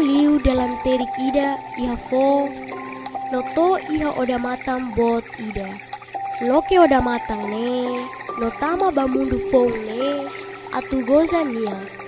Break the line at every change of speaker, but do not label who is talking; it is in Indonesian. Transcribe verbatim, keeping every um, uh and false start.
liu dalam terik ida iha fo. Noto iha oda matang bot ida. Loke oda matang ne. Notama bamundu fong ne. Atu goza nia.